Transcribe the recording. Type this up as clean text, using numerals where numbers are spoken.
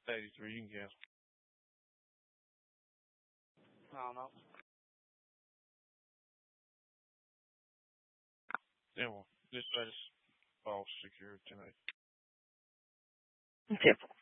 83. You can cancel. I don't know. Yeah, well, just false security tonight. Okay.